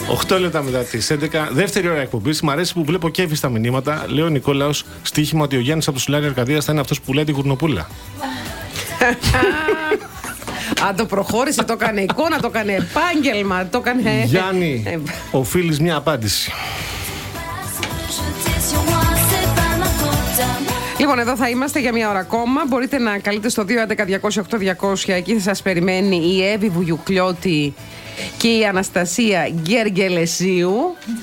8 λεπτά μετά τις 11, δεύτερη ώρα εκπομπής. Μ' αρέσει που βλέπω κέφι στα μηνύματα. Λέει ο Νικόλαος στοίχημα ότι ο Γιάννης από το Σουλάρι Αρκαδίας θα είναι αυτός που πουλάει την γουρνοπούλα. Αν το προχώρησε, το έκανε εικόνα, το έκανε επάγγελμα, το έκανε. Γιάννη, οφείλεις μια απάντηση. Λοιπόν, εδώ θα είμαστε για μια ώρα ακόμα. Μπορείτε να καλείτε στο 211-208-200. Εκεί θα σας περιμένει η Εύη Βουγιουκλιώτη και η Αναστασία Γκεργελεσίου.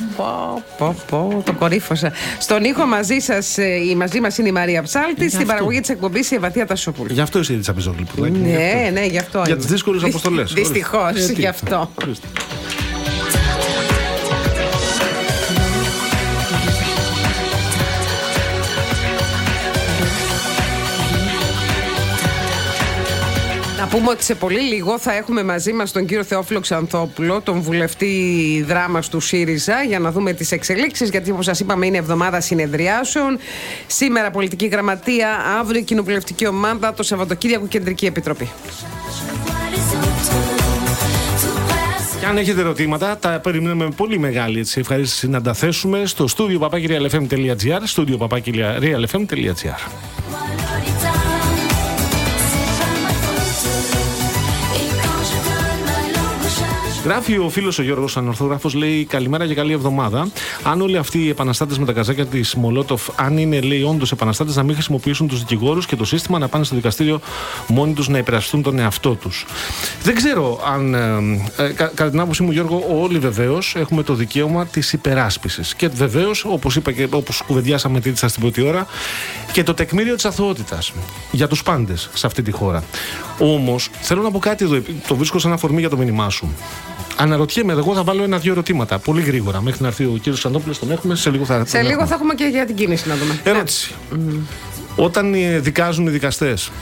Το κορύφωσα. Στον ήχο μαζί μας είναι η Μαρία Ψάλτη. Στην παραγωγή της εκπομπής η Ευαθία Τασόπουλου. Γι' αυτό είσαι η Τσαπιζόγλου. Ναι, γι' αυτό. Για τις δύσκολες αποστολές. Δυστυχώς, γι' αυτό. Να πούμε ότι σε πολύ λίγο θα έχουμε μαζί μας τον κύριο Θεόφιλο Ξανθόπουλο, τον βουλευτή δράμας του ΣΥΡΙΖΑ, για να δούμε τις εξελίξεις, γιατί όπως σας είπαμε είναι εβδομάδα συνεδριάσεων. Σήμερα πολιτική γραμματεία, αύριο κοινοβουλευτική ομάδα, το Σαββατοκύριακο Κεντρική Επιτροπή. Και αν έχετε ερωτήματα, τα περιμένουμε με πολύ μεγάλη ευχαρίστηση να τα θέσουμε στο studio@realfm.gr, studio@realfm.gr. Γράφει ο φίλος ο Γιώργος Ανορθόγραφος, λέει καλημέρα και καλή εβδομάδα. Αν όλοι αυτοί οι επαναστάτες με τα καζάκια της Μολότοφ, αν είναι λέει όντως επαναστάτες, να μην χρησιμοποιήσουν τους δικηγόρους και το σύστημα, να πάνε στο δικαστήριο μόνοι τους να υπερασπιστούν τον εαυτό τους. Δεν ξέρω αν, κατά την άποψή μου Γιώργο, όλοι βεβαίως έχουμε το δικαίωμα της υπεράσπισης. Και βεβαίως, όπως είπα και όπως κουβεντιάσαμε τίτλα στην πρώτη ώρα, και το τεκμήριο της αθωότητας για τους πάντες σε αυτή τη χώρα. Όμως, θέλω να πω κάτι εδώ, το βρίσκω σαν αφορμή για το μήνυμά σου. Αναρωτιέμαι, εγώ θα βάλω ένα-δύο ερωτήματα πολύ γρήγορα μέχρι να έρθει ο κύριος Σαντόπουλος. Τον έχουμε, σε λίγο θα έχουμε και για την κίνηση να δούμε. Ερώτηση. Όταν δικάζουν οι δικαστές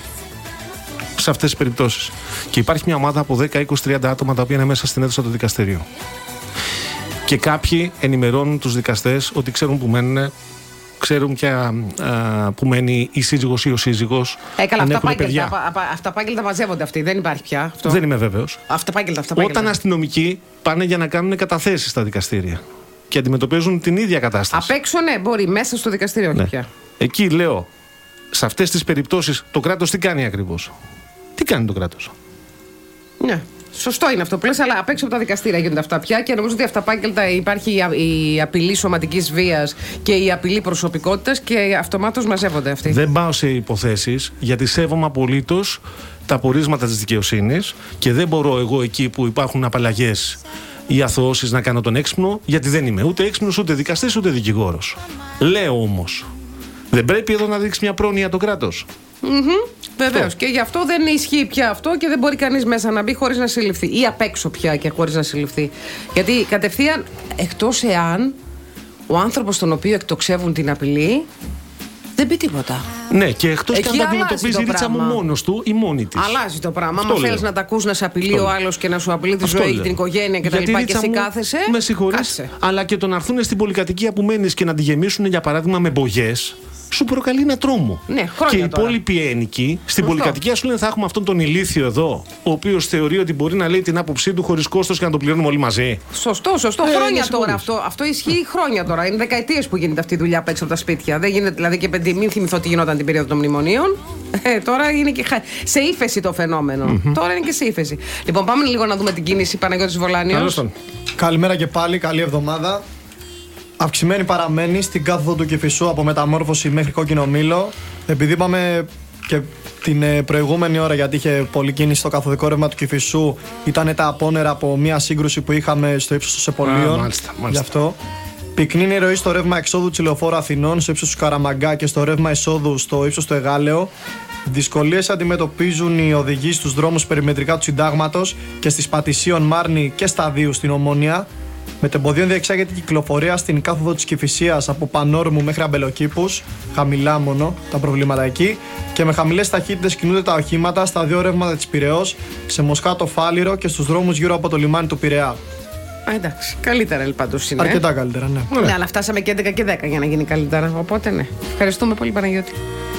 σε αυτές τις περιπτώσεις και υπάρχει μια ομάδα από 10, 20, 30 άτομα τα οποία είναι μέσα στην αίθουσα του δικαστηρίου και κάποιοι ενημερώνουν τους δικαστές ότι ξέρουν που μένουν, ξέρουν πια που μένει η σύζυγος ή ο σύζυγος. Αυταπάγγελτα μαζεύονται αυτοί. Δεν υπάρχει πια αυτό. Δεν είμαι βέβαιος. Αυταπάγγελτα. Όταν αστυνομικοί πάνε για να κάνουν καταθέσεις στα δικαστήρια και αντιμετωπίζουν την ίδια κατάσταση. Απ' έξω, ναι, μπορεί. Μέσα στο δικαστήριο όχι πια. Εκεί λέω, σε αυτές τις περιπτώσεις, το κράτος τι κάνει ακριβώς? Τι κάνει το κράτος? Ναι. Σωστό είναι αυτό που λες, αλλά απ' έξω από τα δικαστήρια γίνονται αυτά πια και νομίζω ότι αυταπάγγελτα υπάρχει η απειλή σωματικής βίας και η απειλή προσωπικότητας και αυτομάτως μαζεύονται αυτοί. Δεν πάω σε υποθέσεις, γιατί σέβομαι απολύτως τα πορίσματα της δικαιοσύνης και δεν μπορώ εγώ εκεί που υπάρχουν απαλλαγές ή αθωώσεις να κάνω τον έξυπνο, γιατί δεν είμαι ούτε έξυπνος, ούτε δικαστής, ούτε δικηγόρος. Λέω όμως, δεν πρέπει εδώ να δείξει μια πρόνοια το κράτος? Βεβαίως. Και γι' αυτό δεν ισχύει πια αυτό και δεν μπορεί κανείς μέσα να μπει χωρίς να συλληφθεί. Ή απ' έξω πια και χωρίς να συλληφθεί. Γιατί κατευθείαν, εκτός εάν ο άνθρωπος τον οποίο εκτοξεύουν την απειλή δεν πει τίποτα. Ναι, και εκτός και αν τα αντιμετωπίζει η ρίτσα μου μόνος του ή μόνη της. Αλλάζει το πράγμα. Αν θέλεις να τα ακούς να σε απειλεί ο άλλος και να σου απειλεί τη ζωή και την οικογένεια κτλ. Και εσύ κάθεσαι. Με συγχωρείς, αλλά και το να έρθουν στην πολυκατοικία που μένεις και να τη γεμίσουν για παράδειγμα με μπογιές, σου προκαλεί ένα τρόμο. Ναι, και οι υπόλοιποι ένοικοι στην πολυκατοικία σου λένε θα έχουμε αυτόν τον ηλίθιο εδώ, ο οποίος θεωρεί ότι μπορεί να λέει την άποψή του χωρίς κόστος και να το πληρώνουμε όλοι μαζί. Σωστό. Χρόνια τώρα αυτό. Αυτό ισχύει χρόνια τώρα. Είναι δεκαετίες που γίνεται αυτή η δουλειά απ' έξω από τα σπίτια. Δεν γίνεται δηλαδή και μην θυμηθώ τι γινόταν την περίοδο των μνημονίων. Τώρα είναι και σε ύφεση το φαινόμενο. Τώρα είναι και σε ύφεση. Λοιπόν, πάμε λίγο να δούμε την κίνηση. Παναγιώτης Βολάνιος. Καλημέρα και πάλι, καλή εβδομάδα. Αυξημένη παραμένει στην κάθοδο του Κηφισού από Μεταμόρφωση μέχρι Κόκκινο Μήλο. Επειδή είπαμε και την προηγούμενη ώρα, γιατί είχε πολλή κίνηση στο καθοδικό ρεύμα του Κηφισού, ήταν τα απόνερα από μια σύγκρουση που είχαμε στο ύψος των Σεπολίων. Μάλιστα. Γι' αυτό. Πυκνή η ροή στο ρεύμα εξόδου της Λεωφόρου Αθηνών, στο ύψος του Καραμαγκά, και στο ρεύμα εισόδου στο ύψος του Εγάλεο. Δυσκολίες αντιμετωπίζουν οι οδηγοί στους δρόμους περιμετρικά του Συντάγματος και στις Πατησίων, Μάρνη και Σταδίου στην Ομόνια. Με τεμποδίων διεξάγεται η κυκλοφορία στην κάθοδο της Κηφισίας από Πανόρμου μέχρι Αμπελοκήπους, χαμηλά μόνο τα προβλήματα εκεί, και με χαμηλές ταχύτητες κινούνται τα οχήματα στα δύο ρεύματα της Πειραιώς, σε Μοσχάτο Φάληρο και στους δρόμους γύρω από το λιμάνι του Πειραιά. Εντάξει, καλύτερα πάντως είναι. Αρκετά καλύτερα, ναι. Ναι, αλλά φτάσαμε και 11 και 10 για να γίνει καλύτερα. Οπότε ναι. Ευχαριστούμε πολύ, Παναγιώτη.